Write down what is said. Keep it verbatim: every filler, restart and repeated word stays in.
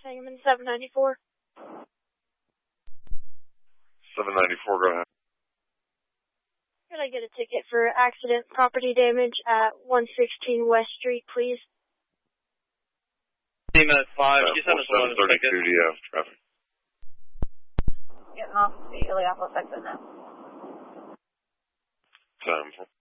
Sangamon seven ninety-four. seven ninety-four, go ahead. Could I get a ticket for accident property damage at one sixteen West Street, please? Team at five, Uh, you sent us a seven thirty-two, do you have traffic? Getting off the Iliopolis exit now. Time.